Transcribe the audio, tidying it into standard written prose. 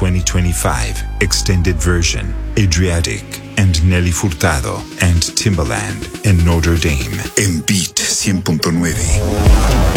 2025 extended version, Adriatic, and Nelly Furtado and Timbaland en Notre Dame. En Beat 100.9.